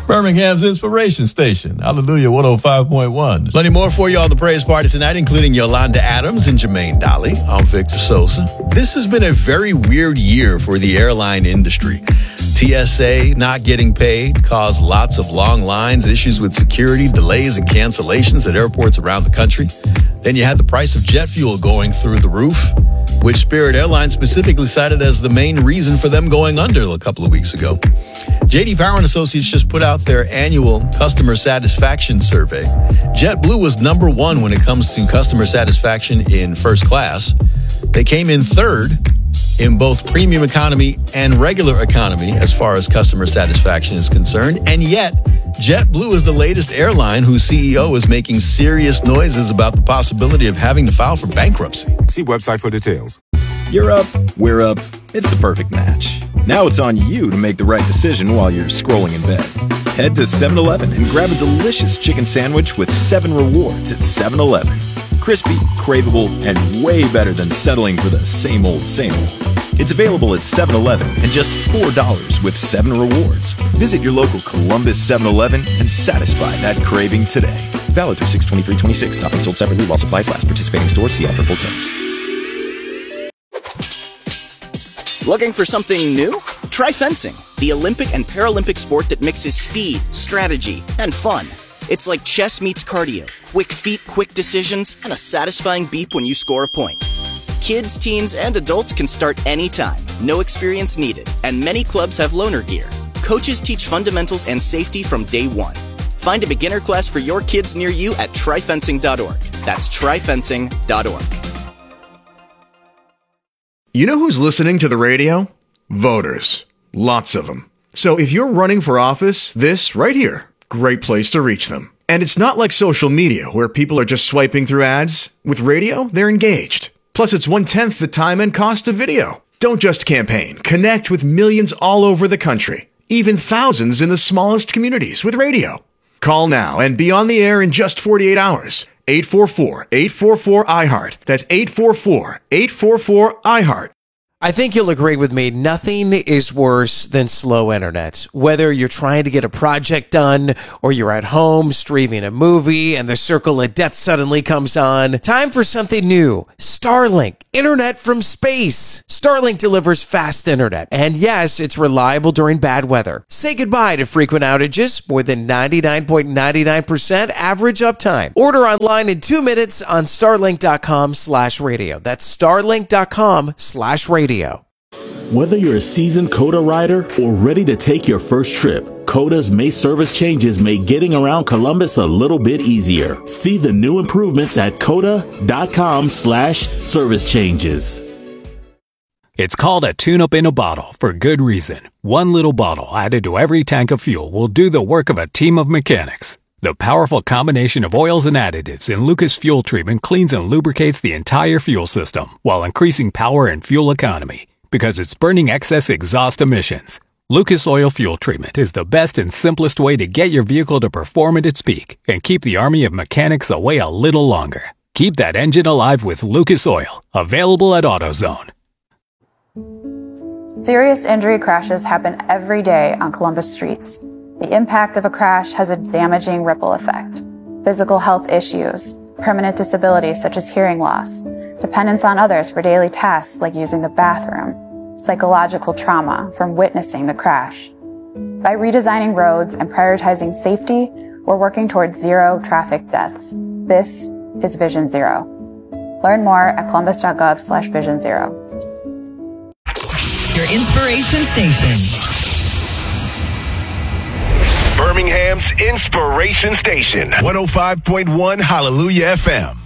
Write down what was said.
Birmingham's Inspiration Station. Hallelujah 105.1. Plenty more for you on the praise party tonight, including Yolanda Adams and Jermaine Dolly. I'm Victor Sosa. This has been a very weird year for the airline industry. TSA not getting paid caused lots of long lines, issues with security, delays and cancellations at airports around the country. Then you had the price of jet fuel going through the roof, which Spirit Airlines specifically cited as the main reason for them going under a couple of weeks ago. J.D. Power and Associates just put out their annual customer satisfaction survey. JetBlue was number one when it comes to customer satisfaction in first class. They came in third in both premium economy and regular economy as far as customer satisfaction is concerned. And yet, JetBlue is the latest airline whose CEO is making serious noises about the possibility of having to file for bankruptcy. See website for details. You're up, we're up. It's the perfect match. Now it's on you to make the right decision while you're scrolling in bed. Head to 7-Eleven and grab a delicious chicken sandwich with 7 rewards at 7-Eleven. Crispy, craveable, and way better than settling for the same old, same old. It's available at 7-Eleven and just $4 with 7 rewards. Visit your local Columbus 7-Eleven and satisfy that craving today. Valid through 6/23/26. Topping sold separately while supplies last. Participating stores. See ad for full terms. Looking for something new? Try fencing, the Olympic and Paralympic sport that mixes speed, strategy, and fun. It's like chess meets cardio. Quick feet, quick decisions, and a satisfying beep when you score a point. Kids, teens, and adults can start anytime. No experience needed. And many clubs have loaner gear. Coaches teach fundamentals and safety from day one. Find a beginner class for your kids near you at tryfencing.org. That's tryfencing.org. You know who's listening to the radio? Voters. Lots of them. So if you're running for office, this right here, great place to reach them. And it's not like social media where people are just swiping through ads. With radio, they're engaged. Plus, it's 1/10 the time and cost of video. Don't just campaign. Connect with millions all over the country, even thousands in the smallest communities with radio. Call now and be on the air in just 48 hours. 844-844-IHEART. That's 844-844-IHEART. I think you'll agree with me, nothing is worse than slow internet. Whether you're trying to get a project done or you're at home streaming a movie and the circle of death suddenly comes on, time for something new. Starlink, internet from space. Starlink delivers fast internet, and yes, it's reliable during bad weather. Say goodbye to frequent outages, more than 99.99% average uptime. Order online in 2 minutes on starlink.com/radio. That's starlink.com/radio. Whether you're a seasoned COTA rider or ready to take your first trip, COTA's May service changes make getting around Columbus a little bit easier. See the new improvements at COTA.com/service changes. It's called a tune-up in a bottle for good reason. One little bottle added to every tank of fuel will do the work of a team of mechanics. The powerful combination of oils and additives in Lucas Fuel Treatment cleans and lubricates the entire fuel system while increasing power and fuel economy because it's burning excess exhaust emissions. Lucas Oil Fuel Treatment is the best and simplest way to get your vehicle to perform at its peak and keep the army of mechanics away a little longer. Keep that engine alive with Lucas Oil, available at AutoZone. Serious injury crashes happen every day on Columbus streets. The impact of a crash has a damaging ripple effect. Physical health issues, permanent disabilities such as hearing loss, dependence on others for daily tasks like using the bathroom, psychological trauma from witnessing the crash. By redesigning roads and prioritizing safety, we're working towards zero traffic deaths. This is Vision Zero. Learn more at columbus.gov/Vision Zero. Your inspiration station. Birmingham's Inspiration Station, 105.1 Hallelujah FM.